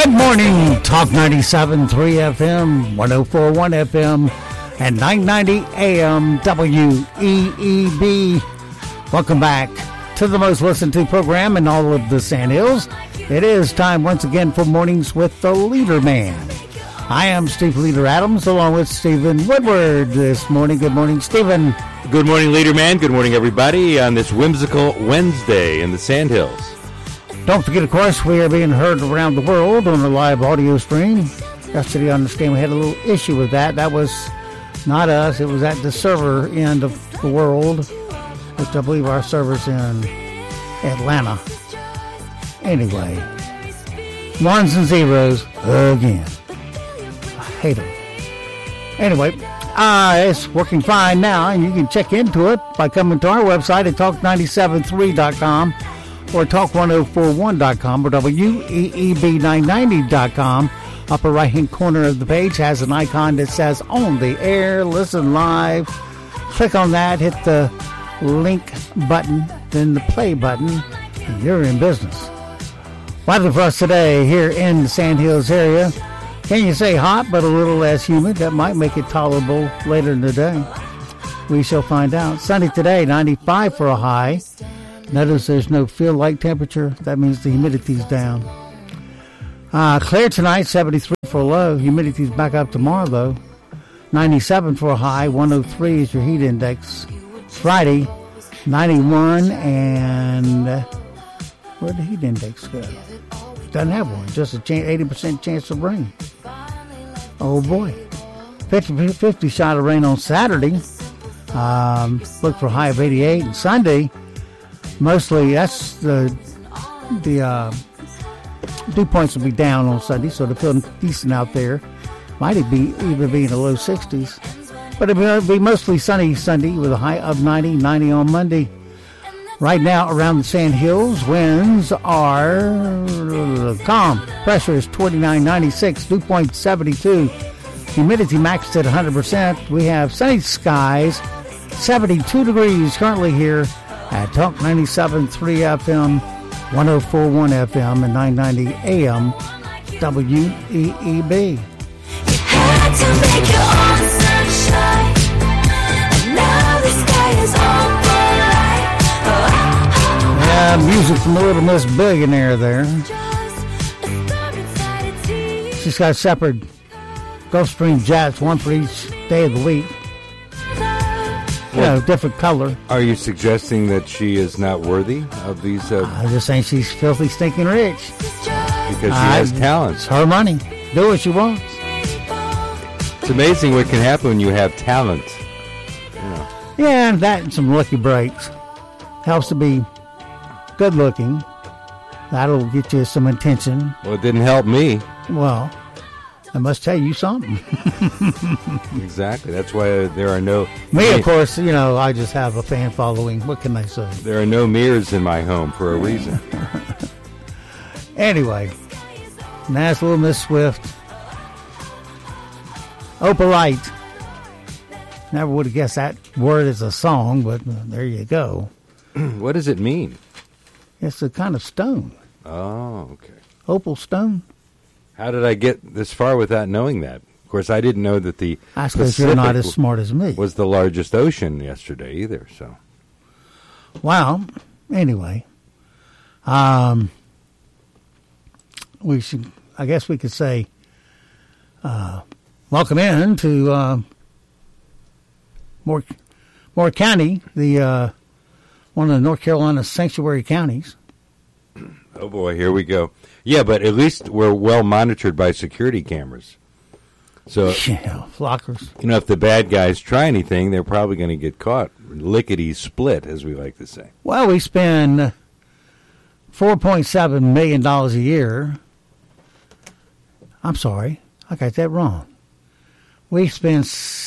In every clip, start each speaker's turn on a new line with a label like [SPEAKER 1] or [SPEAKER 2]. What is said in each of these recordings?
[SPEAKER 1] Good morning, Talk 97.3 FM, 104.1 FM, and 990 AM WEEB. Welcome back to the most listened to program in all of the Sand Hills. It is time once again for Mornings with the Leader Man. I am Steve Leader Adams along with Stephen Woodward this morning. Good morning, Stephen.
[SPEAKER 2] Good morning, Leader Man. Good morning, everybody, on this whimsical Wednesday in the Sand Hills.
[SPEAKER 1] Don't forget, of course, we are being heard around the world on a live audio stream. Yesterday, I understand we had a little issue with that. That was not us. It was at the server end of the world, which I believe our server's in Atlanta. Anyway, ones and zeros again. I hate them. Anyway, it's working fine now, and you can check into it by coming to our website at talk973.com. or talk1041.com or WEEB990.com. Upper right-hand corner of the page has an icon that says On the Air, Listen Live. Click on that, hit the link button, then the play button, and you're in business. Weather for us today here in the Sand Hills area. Can you say hot, but a little less humid? That might make it tolerable later in the day. We shall find out. Sunny today, 95 for a high. Notice there's no feel-like temperature. That means the humidity's down. Clear tonight, 73 for a low. Humidity's back up tomorrow, though. 97 for a high. 103 is your heat index. Friday, 91, and where'd the heat index go? Doesn't have one. Just a 80% chance of rain. Oh, boy. 50 shot of rain on Saturday. Look for a high of 88. And Sunday, mostly, that's the dew points will be down on Sunday, so they're feeling decent out there. Might even be in the low 60s. But it'll be mostly sunny Sunday with a high of 90 on Monday. Right now, around the Sand Hills, winds are calm. Pressure is 29.96, dew point 72. Humidity maxed at 100%. We have sunny skies, 72 degrees currently here at Talk 97.3 FM, 104.1 FM, and 990 AM WEEB.
[SPEAKER 3] You had to make your own sunshine, and now the sky is all bright.
[SPEAKER 1] Yeah, music from Little Miss Billionaire there. She's got separate Gulfstream jets, one for each day of the week. You know, different color.
[SPEAKER 2] Are you suggesting that she is not worthy of these?
[SPEAKER 1] I'm just saying she's filthy, stinking rich.
[SPEAKER 2] Because she has talent.
[SPEAKER 1] It's her money. Do what she wants.
[SPEAKER 2] It's amazing what can happen when you have talent.
[SPEAKER 1] Yeah, and that and some lucky breaks. Helps to be good looking. That'll get you some attention.
[SPEAKER 2] Well, it didn't help me.
[SPEAKER 1] Well, I must tell you something.
[SPEAKER 2] Exactly. That's why there are no...
[SPEAKER 1] Me, of course, you know, I just have a fan following. What can I say?
[SPEAKER 2] There are no mirrors in my home for a reason.
[SPEAKER 1] Anyway, that's Little Miss Swift. Opalite. Never would have guessed that word is a song, but there you go.
[SPEAKER 2] What does it mean?
[SPEAKER 1] It's a kind of stone.
[SPEAKER 2] Oh, okay.
[SPEAKER 1] Opal stone.
[SPEAKER 2] How did I get this far without knowing that? Of course, I didn't know that the
[SPEAKER 1] I suppose you're not as smart as me.
[SPEAKER 2] Was the largest ocean yesterday either, so.
[SPEAKER 1] Well, anyway. We should, I guess we could say, welcome in to Moore County, the one of the North Carolina sanctuary counties.
[SPEAKER 2] Oh boy, here we go. Yeah, but at least we're well monitored by security cameras. So,
[SPEAKER 1] yeah, flockers.
[SPEAKER 2] You know, if the bad guys try anything, they're probably going to get caught. Lickety split, as we like to say.
[SPEAKER 1] Well, we spend $4.7 million a year. I'm sorry, I got that wrong. We spend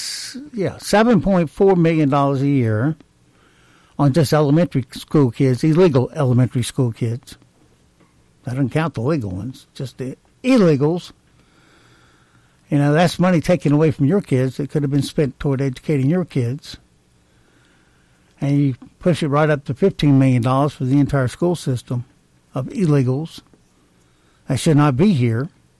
[SPEAKER 1] $7.4 million a year on just elementary school kids, illegal elementary school kids. That doesn't count the legal ones, just the illegals. You know, that's money taken away from your kids that could have been spent toward educating your kids. And you push it right up to $15 million for the entire school system of illegals that should not be here.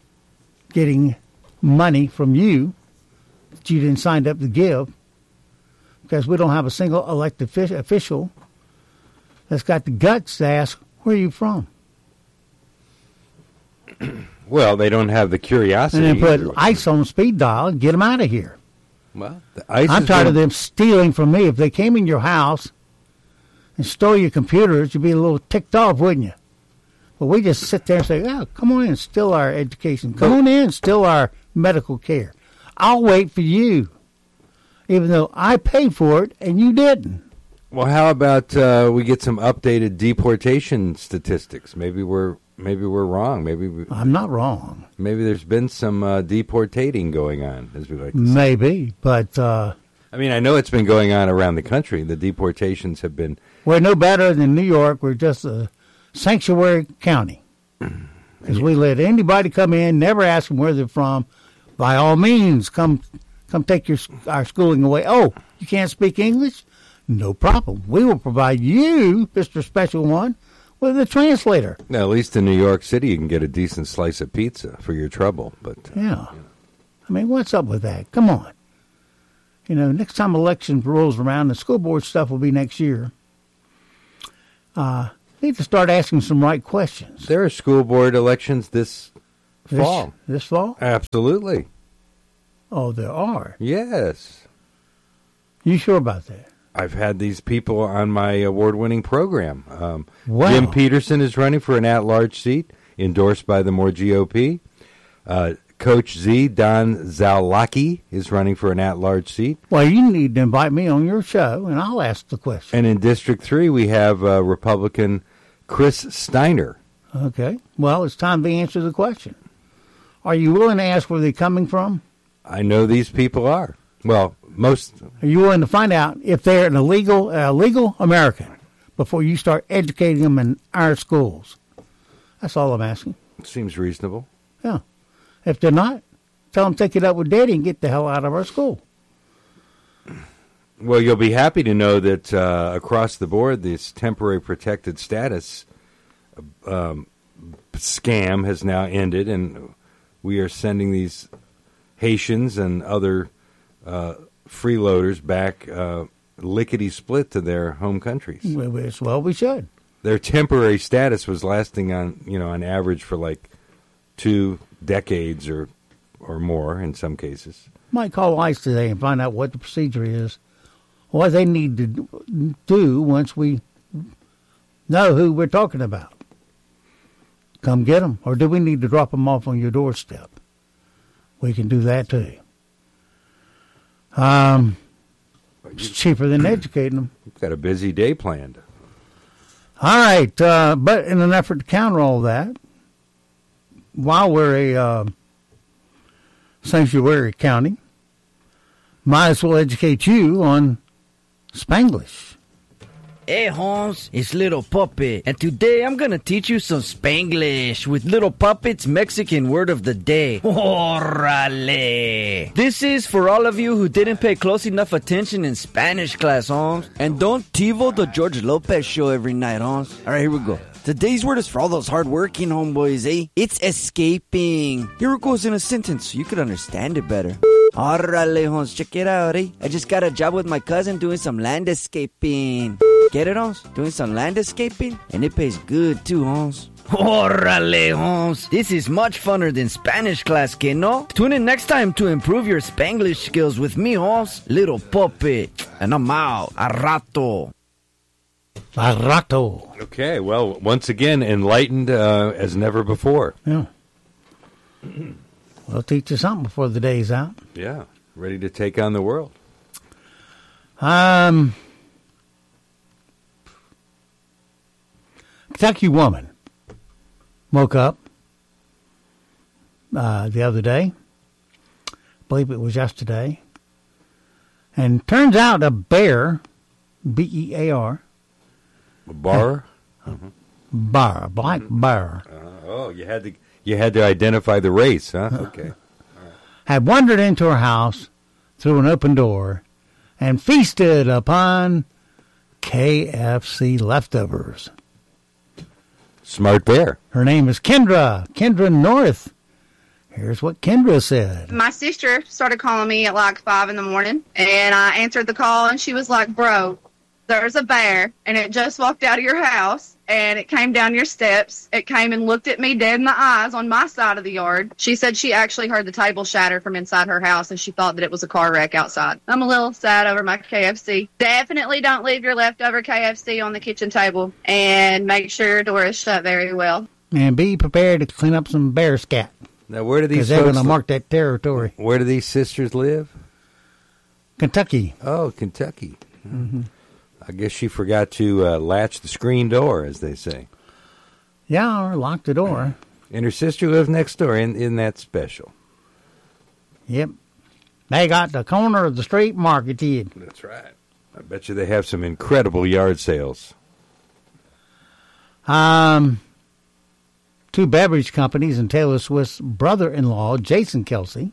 [SPEAKER 1] getting money from you that you didn't sign up to give, because we don't have a single elected official that's got the guts to ask, where are you from?
[SPEAKER 2] Well, they don't have the curiosity.
[SPEAKER 1] And then put ICE on speed dial and get them out of here.
[SPEAKER 2] Well, the ICE
[SPEAKER 1] I'm
[SPEAKER 2] is
[SPEAKER 1] tired of
[SPEAKER 2] gonna-
[SPEAKER 1] them stealing from me. If they came in your house and stole your computers, you'd be a little ticked off, wouldn't you? But we just sit there and say, oh, come on in, steal our education. Come on in, steal our medical care. I'll wait for you, even though I paid for it and you didn't.
[SPEAKER 2] Well, how about we get some updated deportation statistics? Maybe we're wrong.
[SPEAKER 1] I'm not wrong.
[SPEAKER 2] Maybe there's been some deportating going on, as we like to say.
[SPEAKER 1] Maybe, but
[SPEAKER 2] I mean, I know it's been going on around the country. The deportations have been.
[SPEAKER 1] we're no better than New York. We're just a sanctuary county. Because we let anybody come in, never ask them where they're from. By all means, come take our schooling away. Oh, you can't speak English? No problem. We will provide you, Mr. Special One, with a translator.
[SPEAKER 2] Now, at least in New York City, you can get a decent slice of pizza for your trouble. But
[SPEAKER 1] Yeah. I mean, what's up with that? Come on. You know, next time election rolls around, the school board stuff will be next year. Need to start asking some right questions.
[SPEAKER 2] there are school board elections this fall.
[SPEAKER 1] This fall?
[SPEAKER 2] Absolutely.
[SPEAKER 1] Oh, there are.
[SPEAKER 2] Yes.
[SPEAKER 1] You sure about that?
[SPEAKER 2] I've had these people on my award-winning program.
[SPEAKER 1] Wow.
[SPEAKER 2] Jim Peterson is running for an at-large seat, endorsed by the More GOP. Coach Z, Don Zalaki, is running for an at-large seat.
[SPEAKER 1] Well, you need to invite me on your show, and I'll ask the question.
[SPEAKER 2] And in District 3, we have Republican Chris Steiner.
[SPEAKER 1] Okay. Well, it's time to answer the question. Are you willing to ask where they're coming from?
[SPEAKER 2] I know these people are. Well, most.
[SPEAKER 1] Are you willing to find out if they're an illegal American before you start educating them in our schools? That's all I'm asking.
[SPEAKER 2] Seems reasonable.
[SPEAKER 1] Yeah. If they're not, tell them take it up with Daddy and get the hell out of our school.
[SPEAKER 2] Well, you'll be happy to know that across the board, this temporary protected status scam has now ended, and we are sending these Haitians and other freeloaders back lickety-split to their home countries.
[SPEAKER 1] Well, we should.
[SPEAKER 2] Their temporary status was lasting on average for like 2 decades or more in some cases.
[SPEAKER 1] Might call ICE today and find out what the procedure is, what they need to do once we know who we're talking about. Come get them, or do we need to drop them off on your doorstep? We can do that too. It's cheaper than educating them.
[SPEAKER 2] We've got a busy day planned.
[SPEAKER 1] All right, but in an effort to counter all that, while we're a sanctuary county, might as well educate you on Spanglish.
[SPEAKER 4] Hey Holmes, it's Little Puppet, and today I'm gonna teach you some Spanglish with Little Puppet's Mexican word of the day. Orale! This is for all of you who didn't pay close enough attention in Spanish class, Holmes. And don't TiVo the George Lopez show every night, Holmes. Alright, here we go. Today's word is for all those hard-working homeboys, eh? It's escaping. Here it goes in a sentence so you could understand it better. Orale, Holmes, check it out, eh? I just got a job with my cousin doing some landscaping. Get it, Holmes? Doing some landscaping? And it pays good, too, Holmes. Orale, Holmes. This is much funner than Spanish class, que no? Tune in next time to improve your Spanglish skills with me, Holmes, Little Puppet. And I'm out. A rato.
[SPEAKER 1] A rato.
[SPEAKER 2] Okay, well, once again, enlightened as never before.
[SPEAKER 1] Yeah. We'll teach you something before the day's out.
[SPEAKER 2] Yeah, ready to take on the world.
[SPEAKER 1] Kentucky woman woke up the other day, I believe it was yesterday, and turns out a bear, B-E-A-R,
[SPEAKER 2] A bar?
[SPEAKER 1] bar, black bear,
[SPEAKER 2] You had to identify the race, huh? Okay.
[SPEAKER 1] had wandered into her house through an open door and feasted upon KFC leftovers.
[SPEAKER 2] Smart bear.
[SPEAKER 1] Her name is Kendra North. Here's what Kendra said.
[SPEAKER 5] My sister started calling me at like 5 in the morning, and I answered the call, and she was like, bro, there's a bear, and it just walked out of your house, and it came down your steps. It came and looked at me dead in the eyes on my side of the yard. She said she actually heard the table shatter from inside her house, and she thought that it was a car wreck outside. I'm a little sad over my KFC. Definitely don't leave your leftover KFC on the kitchen table, and make sure your door is shut very well.
[SPEAKER 1] And be prepared to clean up some bear scat.
[SPEAKER 2] Now, where do these
[SPEAKER 1] Because they're going
[SPEAKER 2] folks
[SPEAKER 1] to mark that territory.
[SPEAKER 2] Where do these sisters live?
[SPEAKER 1] Kentucky.
[SPEAKER 2] Oh, Kentucky. Mm-hmm. I guess she forgot to latch the screen door, as they say.
[SPEAKER 1] Yeah, or lock the door.
[SPEAKER 2] And her sister lives next door. Isn't that special?
[SPEAKER 1] Yep. They got the corner of the street marketed.
[SPEAKER 2] That's right. I bet you they have some incredible yard sales.
[SPEAKER 1] Two beverage companies and Taylor Swift's brother-in-law, Jason Kelsey.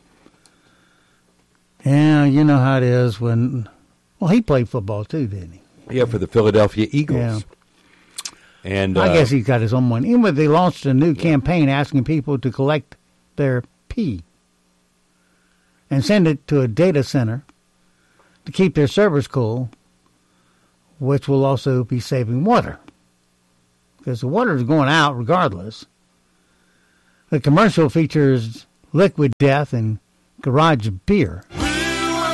[SPEAKER 1] Yeah, you know how it is when... Well, he played football too, didn't he?
[SPEAKER 2] Yeah, for the Philadelphia Eagles.
[SPEAKER 1] Yeah.
[SPEAKER 2] And
[SPEAKER 1] I guess he's got his own money. Anyway, they launched a new campaign asking people to collect their pee and send it to a data center to keep their servers cool, which will also be saving water. Because the water is going out regardless. The commercial features Liquid Death and Garage Beer.